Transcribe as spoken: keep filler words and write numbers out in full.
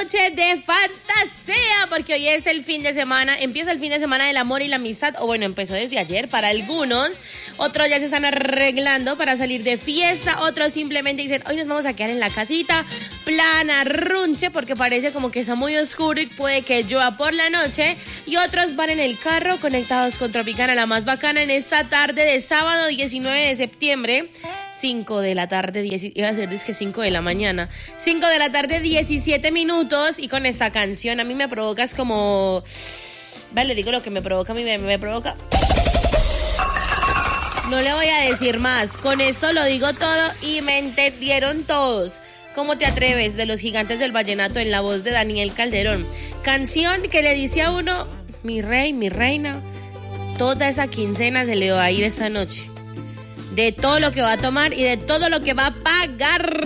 noche de fantasía, porque hoy es el fin de semana, empieza el fin de semana del amor y la amistad, o bueno, empezó desde ayer para algunos, otros ya se están arreglando para salir de fiesta, otros simplemente dicen, hoy nos vamos a quedar en la casita, plan arrunche, porque parece como que está muy oscuro y puede que llueva por la noche, y otros van en el carro conectados con Tropicana, la más bacana, en esta tarde de sábado diecinueve de septiembre, cinco de la tarde, diez, iba a ser es que cinco de la mañana, cinco de la tarde, diecisiete minutos, y con esta canción a mí me provoca, es como, vale, digo lo que me provoca a mí, me, me provoca, no le voy a decir más, con esto lo digo todo y me entendieron todos. ¿Cómo te atreves? De los Gigantes del Vallenato en la voz de Daniel Calderón, canción que le dice a uno, mi rey, mi reina, toda esa quincena se le va a ir esta noche, de todo lo que va a tomar y de todo lo que va a pagar.